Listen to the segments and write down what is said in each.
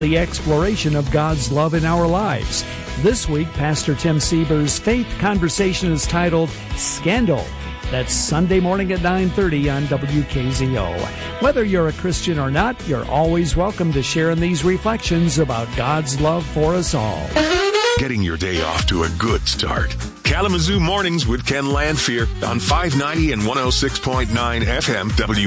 the exploration of God's love in our lives. This week, Pastor Tim Sieber's faith conversation is titled Scandal. That's Sunday morning at 9:30 on WKZO. Whether you're a Christian or not, you're always welcome to share in these reflections about God's love for us all. Getting your day off to a good start. Kalamazoo Mornings with Ken Landfear on 590 and 106.9 FM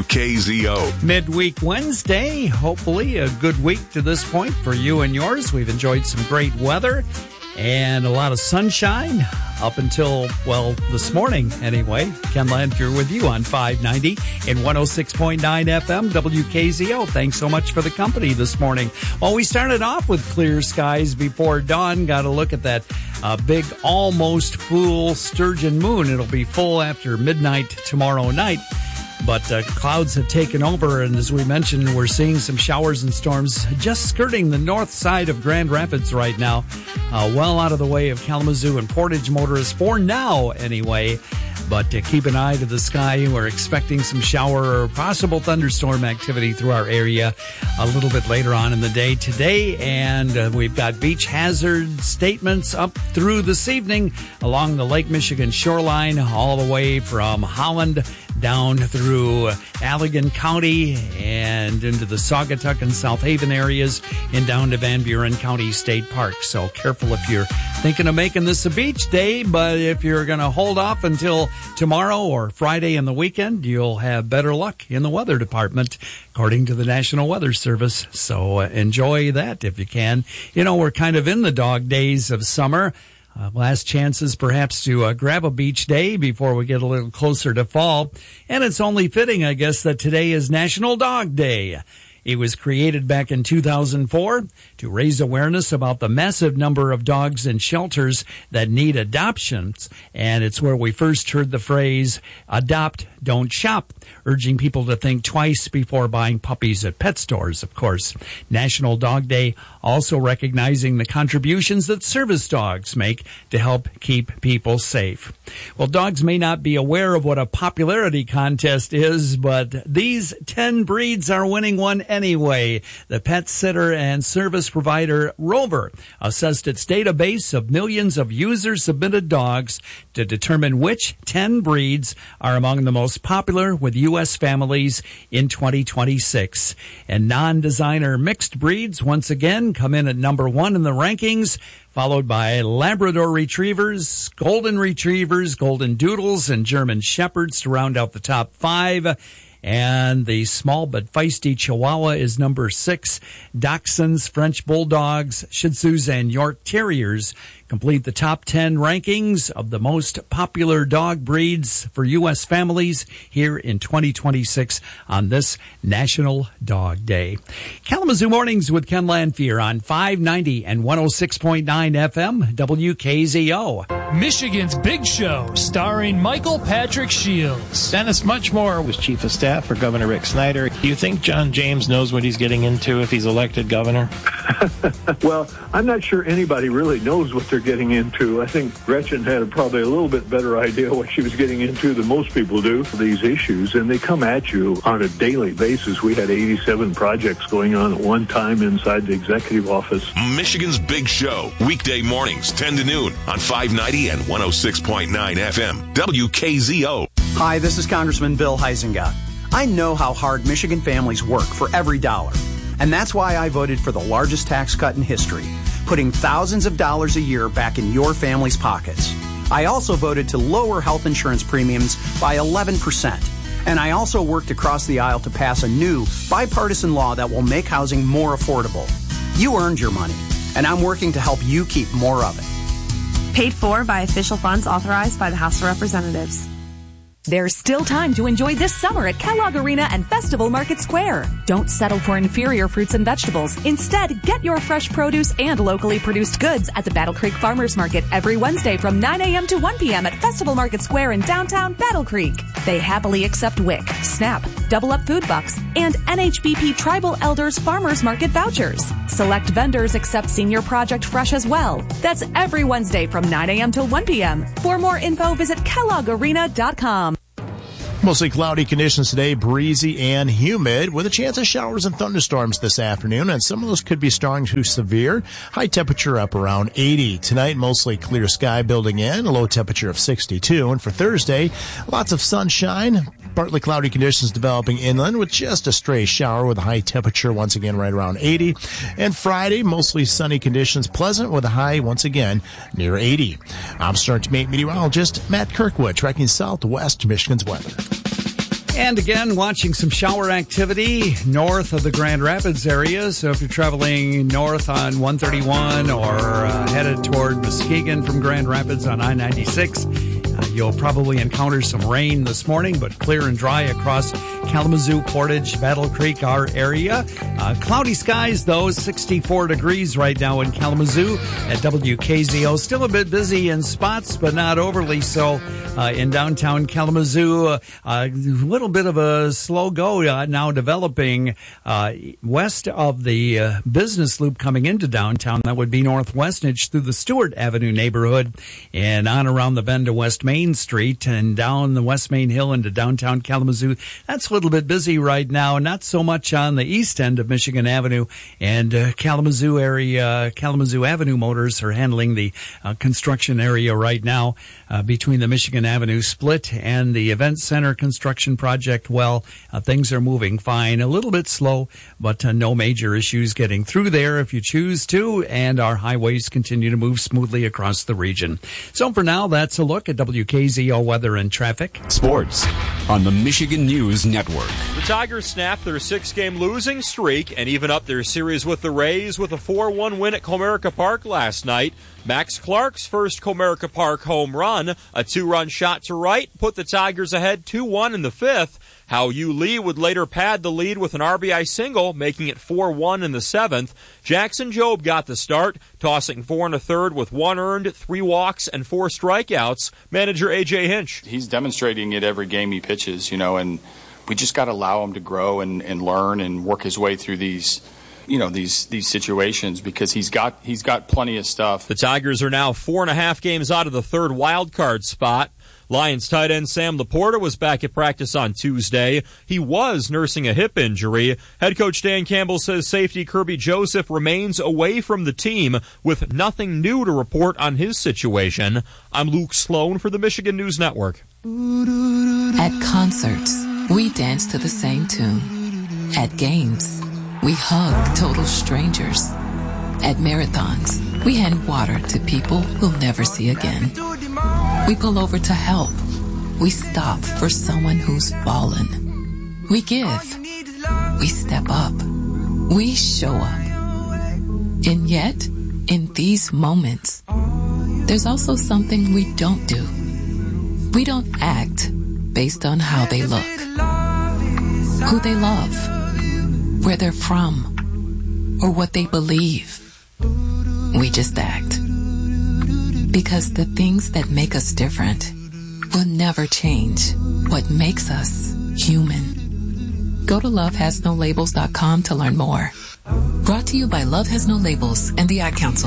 WKZO. Midweek Wednesday, hopefully a good week to this point for you and yours. We've enjoyed some great weather and a lot of sunshine up until, well, this morning anyway. Ken Landfear with you on 590 and 106.9 FM WKZO. Thanks so much for the company this morning. Well, we started off with clear skies before dawn. Got a look at that big, almost full sturgeon moon. It'll be full after midnight tomorrow night. But clouds have taken over, and as we mentioned, we're seeing some showers and storms just skirting the north side of Grand Rapids right now, well out of the way of Kalamazoo and Portage motorists for now anyway. But keep an eye to the sky. We're expecting some shower or possible thunderstorm activity through our area a little bit later on in the day today. And we've got beach hazard statements up through this evening along the Lake Michigan shoreline, all the way from Holland down through Allegan County and into the Saugatuck and South Haven areas and down to Van Buren County State Park. So careful if you're thinking of making this a beach day, but if you're going to hold off until tomorrow or Friday and the weekend, you'll have better luck in the weather department, according to the National Weather Service. So enjoy that if you can. You know, we're kind of in the dog days of summer. Last chances perhaps to grab a beach day before we get a little closer to fall. And it's only fitting, I guess, that today is National Dog Day. It was created back in 2004 to raise awareness about the massive number of dogs in shelters that need adoptions. And it's where we first heard the phrase, adopt, don't shop, urging people to think twice before buying puppies at pet stores, of course. National Dog Day also recognizing the contributions that service dogs make to help keep people safe. Well, dogs may not be aware of what a popularity contest is, but these 10 breeds are winning one anyway. The pet sitter and service provider Rover assessed its database of millions of user-submitted dogs to determine which 10 breeds are among the most popular with U.S. families in 2026. And non-designer mixed breeds once again come in at number 1 in the rankings, followed by Labrador Retrievers, Golden Retrievers, Golden Doodles, and German Shepherds to round out the top 5. And the small but feisty Chihuahua is number 6. Dachshunds, French Bulldogs, Shih Tzus, and York Terriers complete the top 10 rankings of the most popular dog breeds for U.S. families here in 2026 on this National Dog Day. Kalamazoo Mornings with Ken Landfear on 590 and 106.9 FM WKZO. Michigan's Big Show, starring Michael Patrick Shields. Dennis Muchmore was chief of staff for Governor Rick Snyder. Do you think John James knows what he's getting into if he's elected governor? Well, I'm not sure anybody really knows what they're getting into. I think Gretchen had probably a little bit better idea what she was getting into than most people do for these issues, and they come at you on a daily basis. We had 87 projects going on at one time inside the executive office. Michigan's Big Show, weekday mornings, 10 to noon on 590 and 106.9 FM WKZO. Hi, this is Congressman Bill Huizenga. I know how hard Michigan families work for every dollar, and that's why I voted for the largest tax cut in history, putting thousands of dollars a year back in your family's pockets. I also voted to lower health insurance premiums by 11%. And I also worked across the aisle to pass a new bipartisan law that will make housing more affordable. You earned your money, and I'm working to help you keep more of it. Paid for by official funds authorized by the House of Representatives. There's still time to enjoy this summer at Kellogg Arena and Festival Market Square. Don't settle for inferior fruits and vegetables. Instead, get your fresh produce and locally produced goods at the Battle Creek Farmers Market every Wednesday from 9 a.m. to 1 p.m. at Festival Market Square in downtown Battle Creek. They happily accept WIC, SNAP, Double Up Food Bucks, and NHBP Tribal Elders Farmers Market vouchers. Select vendors accept Senior Project Fresh as well. That's every Wednesday from 9 a.m. till 1 p.m. For more info, visit KelloggArena.com. Mostly cloudy conditions today, breezy and humid, with a chance of showers and thunderstorms this afternoon, and some of those could be strong to severe. High temperature up around 80. Tonight, mostly clear sky building in, a low temperature of 62. And for Thursday, lots of sunshine, partly cloudy conditions developing inland with just a stray shower with a high temperature once again right around 80. And Friday, mostly sunny conditions, pleasant with a high once again near 80. I'm Starting to Mate meteorologist Matt Kirkwood, tracking southwest Michigan's weather. And again, watching some shower activity north of the Grand Rapids area. So if you're traveling north on 131 or headed toward Muskegon from Grand Rapids on I-96, you'll probably encounter some rain this morning, but clear and dry across Kalamazoo, Portage, Battle Creek, our area. Cloudy skies, though, 64 degrees right now in Kalamazoo at WKZO. Still a bit busy in spots, but not overly so in downtown Kalamazoo. A little bit of a slow go now developing west of the business loop coming into downtown. That would be Northwestnedge through the Stewart Avenue neighborhood and on around the bend to West Main Street and down the West Main Hill into downtown Kalamazoo. That's a little bit busy right now. Not so much on the east end of Michigan Avenue and Kalamazoo area. Kalamazoo Avenue Motors are handling the construction area right now between the Michigan Avenue split and the Event Center construction project. Well, things are moving fine. A little bit slow, but no major issues getting through there if you choose to, and our highways continue to move smoothly across the region. So for now, that's a look at WKZO weather and traffic. Sports on the Michigan News Network. The Tigers snapped their 6-game losing streak and even up their series with the Rays with a 4-1 win at Comerica Park last night. Max Clark's first Comerica Park home run, a 2-run shot to right, put the Tigers ahead 2-1 in the 5th. Hao-Yu Lee would later pad the lead with an RBI single, making it 4-1 in the 7th. Jackson Jobe got the start, tossing 4 1/3 with 1 earned, 3 walks, and 4 strikeouts. Manager A.J. Hinch. He's demonstrating it every game he pitches, and we just got to allow him to grow and learn and work his way through these situations because he's got plenty of stuff. The Tigers are now 4.5 games out of the 3rd wild card spot. Lions tight end Sam Laporta was back at practice on Tuesday. He was nursing a hip injury. Head coach Dan Campbell says safety Kirby Joseph remains away from the team with nothing new to report on his situation. I'm Luke Sloan for the Michigan News Network. At concerts, we dance to the same tune. At games, we hug total strangers. At marathons, we hand water to people we'll never see again. We pull over to help. We stop for someone who's fallen. We give. We step up. We show up. And yet, in these moments, there's also something we don't do. We don't act based on how they look, who they love, where they're from, or what they believe. We just act. Because the things that make us different will never change what makes us human. Go to lovehasnolabels.com to learn more. Brought to you by Love Has No Labels and the Ad Council.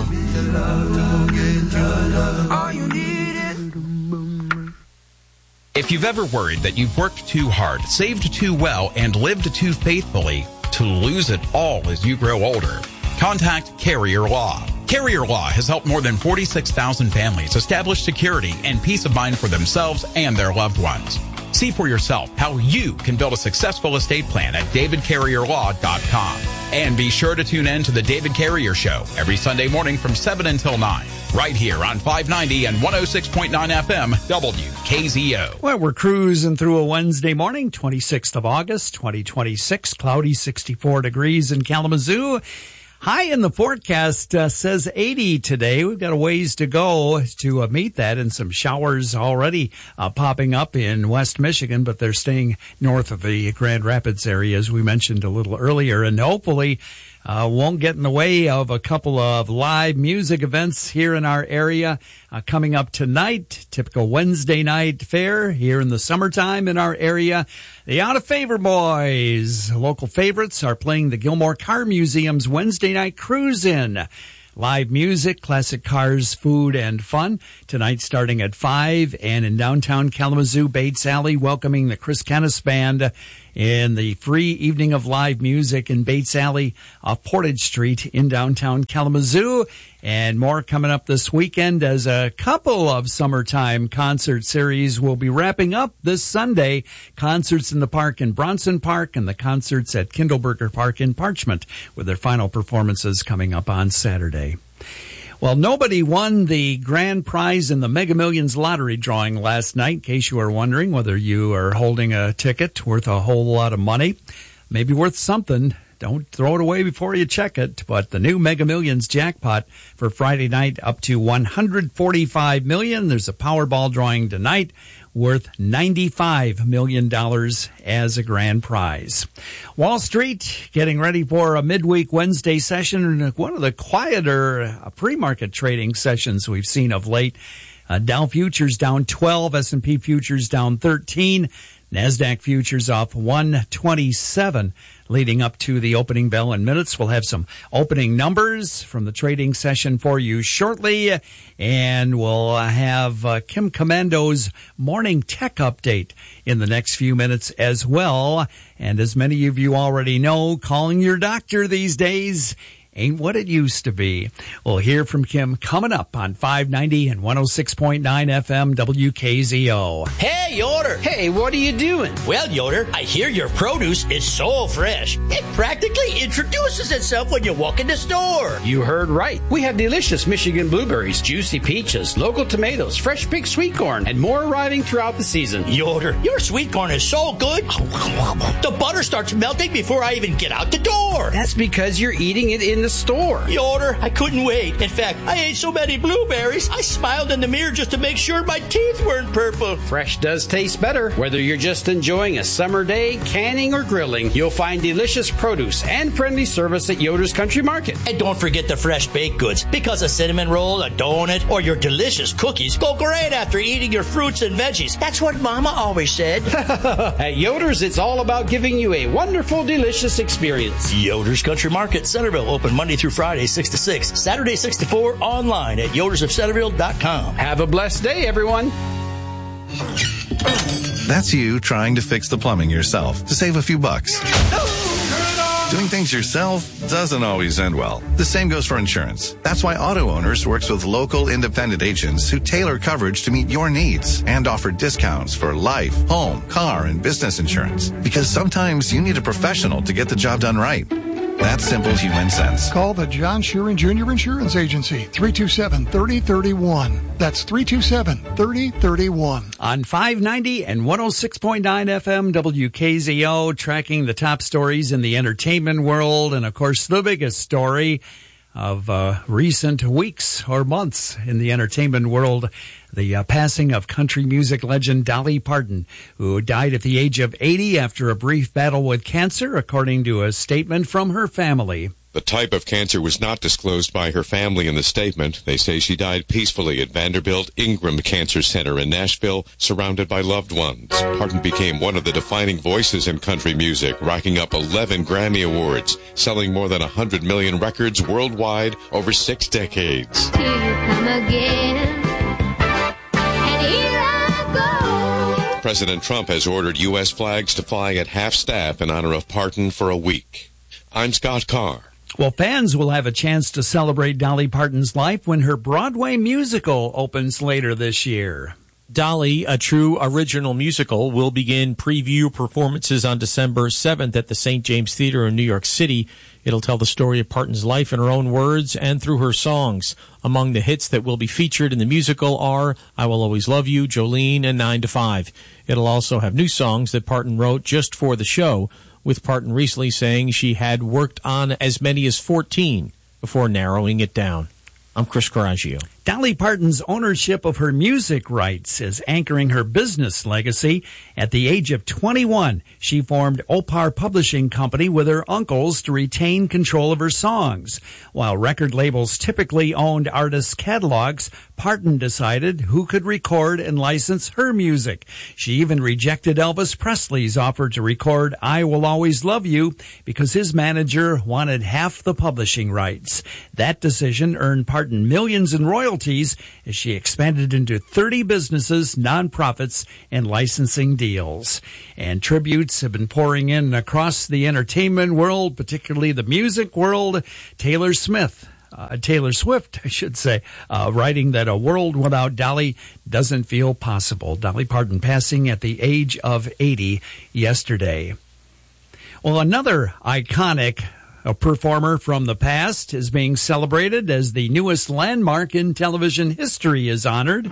If you've ever worried that you've worked too hard, saved too well, and lived too faithfully to lose it all as you grow older, contact Carrier Law. Carrier Law has helped more than 46,000 families establish security and peace of mind for themselves and their loved ones. See for yourself how you can build a successful estate plan at davidcarrierlaw.com. And be sure to tune in to the David Carrier Show every Sunday morning from 7 until 9, right here on 590 and 106.9 FM WKZO. Well, we're cruising through a Wednesday morning, 26th of August, 2026, cloudy 64 degrees in Kalamazoo. High in the forecast says 80 today. We've got a ways to go to meet that, and some showers already popping up in West Michigan, but they're staying north of the Grand Rapids area, as we mentioned a little earlier, and hopefully won't get in the way of a couple of live music events here in our area coming up tonight. Typical Wednesday night fair here in the summertime in our area. The Out of Favor Boys, local favorites, are playing the Gilmore Car Museum's Wednesday night cruise-in. Live music, classic cars, food, and fun. Tonight starting at 5, and in downtown Kalamazoo, Bates Alley, welcoming the Chris Kennis Band in the free evening of live music in Bates Alley off Portage Street in downtown Kalamazoo. And more coming up this weekend as a couple of summertime concert series will be wrapping up this Sunday. Concerts in the park in Bronson Park and the concerts at Kindleberger Park in Parchment, with their final performances coming up on Saturday. Well, nobody won the grand prize in the Mega Millions lottery drawing last night, in case you are wondering whether you are holding a ticket worth a whole lot of money. Maybe worth something. Don't throw it away before you check it. But the new Mega Millions jackpot for Friday night up to $145 million. There's a Powerball drawing tonight worth $95 million as a grand prize. Wall Street getting ready for a midweek Wednesday session, one of the quieter pre-market trading sessions we've seen of late. Dow futures down 12, S&P futures down 13, NASDAQ futures off 127. Leading up to the opening bell in minutes. We'll have some opening numbers from the trading session for you shortly. And we'll have Kim Commando's morning tech update in the next few minutes as well. And as many of you already know, calling your doctor these days ain't what it used to be. We'll hear from Kim coming up on 590 and 106.9 FM WKZO. Hey, Yoder. Hey, what are you doing? Well, Yoder, I hear your produce is so fresh. It practically introduces itself when you walk in the store. You heard right. We have delicious Michigan blueberries, juicy peaches, local tomatoes, fresh picked sweet corn, and more arriving throughout the season. Yoder, your sweet corn is so good. The butter starts melting before I even get out the door. That's because you're eating it in the store. Yoder, I couldn't wait. In fact, I ate so many blueberries, I smiled in the mirror just to make sure my teeth weren't purple. Fresh does taste better. Whether you're just enjoying a summer day, canning, or grilling, you'll find delicious produce and friendly service at Yoder's Country Market. And don't forget the fresh baked goods, because a cinnamon roll, a donut, or your delicious cookies go great after eating your fruits and veggies. That's what Mama always said. At Yoder's, it's all about giving you a wonderful, delicious experience. Yoder's Country Market, Centerville, open Monday through Friday, 6 to 6, Saturday 6 to 4, online at yodersofcenterville.com. Have a blessed day, everyone. That's you trying to fix the plumbing yourself to save a few bucks. Doing things yourself doesn't always end well. The same goes for insurance. That's why Auto Owners works with local independent agents who tailor coverage to meet your needs and offer discounts for life, home, car, and business insurance. Because sometimes you need a professional to get the job done right. That's simple human sense. Call the John Sheeran Jr. Insurance Agency, 327-3031. That's 327-3031. On 590 and 106.9 FM WKZO, tracking the top stories in the entertainment world. And, of course, the biggest story of recent weeks or months in the entertainment world, the passing of country music legend Dolly Parton, who died at the age of 80 after a brief battle with cancer, according to a statement from her family. The type of cancer was not disclosed by her family in the statement. They say she died peacefully at Vanderbilt Ingram Cancer Center in Nashville, surrounded by loved ones. Parton became one of the defining voices in country music, racking up 11 Grammy Awards, selling more than 100 million records worldwide over 6 decades. Till you come again, and here I go. President Trump has ordered U.S. flags to fly at half-staff in honor of Parton for a week. I'm Scott Carr. Well, fans will have a chance to celebrate Dolly Parton's life when her Broadway musical opens later this year. Dolly, a true original musical, will begin preview performances on December 7th at the St. James Theater in New York City. It'll tell the story of Parton's life in her own words and through her songs. Among the hits that will be featured in the musical are I Will Always Love You, Jolene, and 9 to 5. It'll also have new songs that Parton wrote just for the show, with Parton recently saying she had worked on as many as 14 before narrowing it down. I'm Chris Coraggio. Dolly Parton's ownership of her music rights is anchoring her business legacy. At the age of 21, she formed Opar Publishing Company with her uncles to retain control of her songs. While record labels typically owned artists' catalogs, Parton decided who could record and license her music. She even rejected Elvis Presley's offer to record I Will Always Love You because his manager wanted half the publishing rights. That decision earned Parton millions in royalties as she expanded into 30 businesses, nonprofits, and licensing deals. And tributes have been pouring in across the entertainment world, particularly the music world. Taylor Swift, I should say, writing that a world without Dolly doesn't feel possible. Dolly Parton passing at the age of 80 yesterday. Well, another iconic performer from the past is being celebrated as the newest landmark in television history is honored.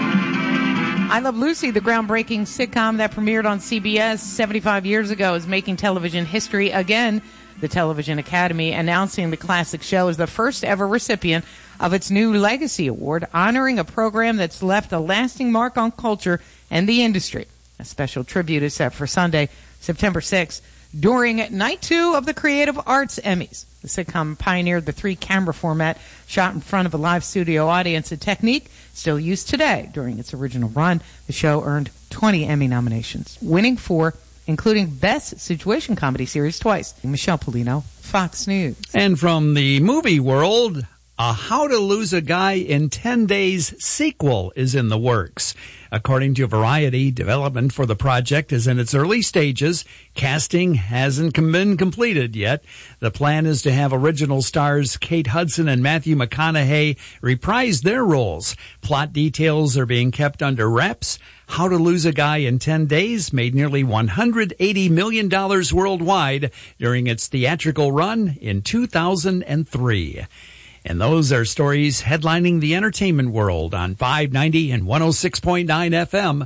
I Love Lucy, the groundbreaking sitcom that premiered on CBS 75 years ago, is making television history again. The Television Academy announcing the classic show as the first ever recipient of its new Legacy Award, honoring a program that's left a lasting mark on culture and the industry. A special tribute is set for Sunday, September 6th, during Night 2 of the Creative Arts Emmys. The sitcom pioneered the 3-camera format, shot in front of a live studio audience, a technique still used today. During its original run, the show earned 20 Emmy nominations, winning 4, including Best Situation Comedy Series twice. Michelle Polino, Fox News. And from the movie world, a How to Lose a Guy in 10 Days sequel is in the works. According to Variety, development for the project is in its early stages. Casting hasn't been completed yet. The plan is to have original stars Kate Hudson and Matthew McConaughey reprise their roles. Plot details are being kept under wraps. How to Lose a Guy in 10 Days made nearly $180 million worldwide during its theatrical run in 2003. And those are stories headlining the entertainment world on 590 and 106.9 FM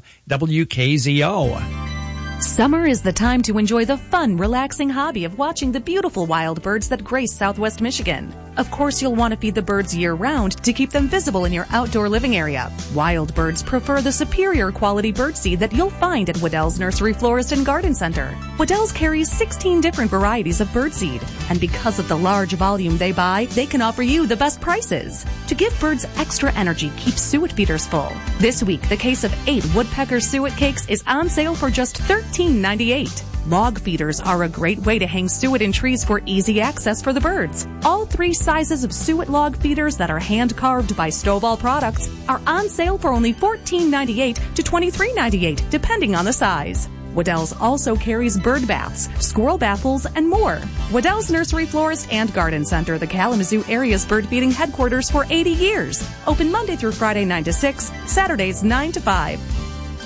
WKZO. Summer is the time to enjoy the fun, relaxing hobby of watching the beautiful wild birds that grace Southwest Michigan. Of course, you'll want to feed the birds year-round to keep them visible in your outdoor living area. Wild birds prefer the superior quality birdseed that you'll find at Waddell's Nursery Florist and Garden Center. Waddell's carries 16 different varieties of birdseed, and because of the large volume they buy, they can offer you the best prices. To give birds extra energy, keep suet feeders full. This week, the case of 8 woodpecker suet cakes is on sale for just $13.98. Log feeders are a great way to hang suet in trees for easy access for the birds. All 3 sizes of suet log feeders that are hand-carved by Stovall Products are on sale for only $14.98 to $23.98, depending on the size. Waddell's also carries bird baths, squirrel baffles, and more. Waddell's Nursery Florist and Garden Center, the Kalamazoo area's bird feeding headquarters for 80 years. Open Monday through Friday 9 to 6, Saturdays 9 to 5.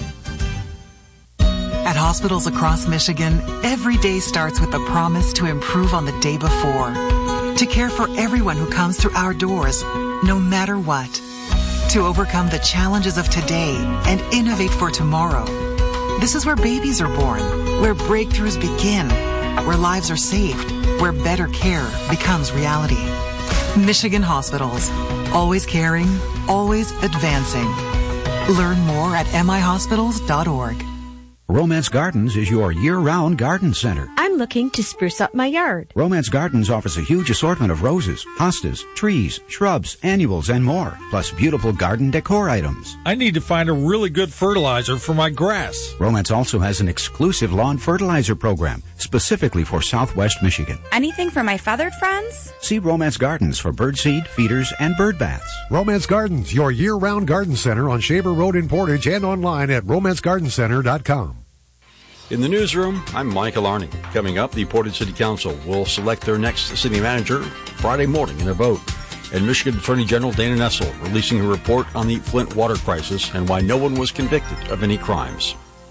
At hospitals across Michigan, every day starts with the promise to improve on the day before. To care for everyone who comes through our doors, no matter what. To overcome the challenges of today and innovate for tomorrow. This is where babies are born, where breakthroughs begin, where lives are saved, where better care becomes reality. Michigan Hospitals. Always caring, always advancing. Learn more at mihospitals.org. Romance Gardens is your year-round garden center. I'm looking to spruce up my yard. Romance Gardens offers a huge assortment of roses, hostas, trees, shrubs, annuals, and more, plus beautiful garden decor items. I need to find a really good fertilizer for my grass. Romance also has an exclusive lawn fertilizer program, specifically for Southwest Michigan. Anything for my feathered friends? See Romance Gardens for birdseed, feeders, and bird baths. Romance Gardens, your year-round garden center on Shaver Road in Portage and online at romancegardencenter.com. In the newsroom, I'm Michael Arning. Coming up, the Portage City Council will select their next city manager Friday morning in a vote. And Michigan Attorney General Dana Nessel releasing a report on the Flint water crisis and why no one was convicted of any crimes.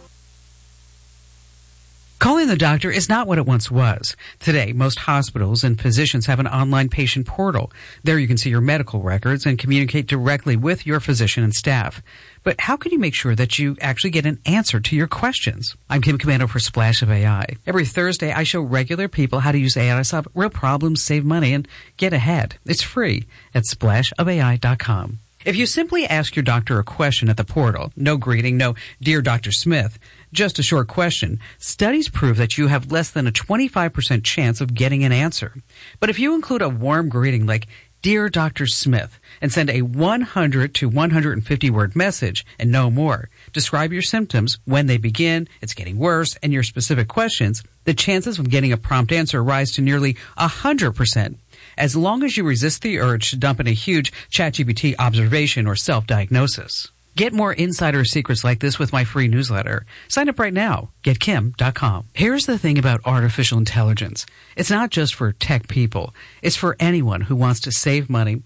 Calling the doctor is not what it once was. Today, most hospitals and physicians have an online patient portal. There you can see your medical records and communicate directly with your physician and staff. But how can you make sure that you actually get an answer to your questions? I'm Kim Commando for Splash of AI. Every Thursday, I show regular people how to use AI to solve real problems, save money, and get ahead. It's free at splashofai.com. If you simply ask your doctor a question at the portal, no greeting, no Dear Dr. Smith, just a short question, studies prove that you have less than a 25% chance of getting an answer. But if you include a warm greeting like Dear Dr. Smith and send a 100 to 150 word message and no more, describe your symptoms, when they begin, it's getting worse, and your specific questions, the chances of getting a prompt answer rise to nearly 100%. As long as you resist the urge to dump in a huge ChatGPT observation or self-diagnosis. Get more insider secrets like this with my free newsletter. Sign up right now. GetKim.com. Here's the thing about artificial intelligence. It's not just for tech people. It's for anyone who wants to save money,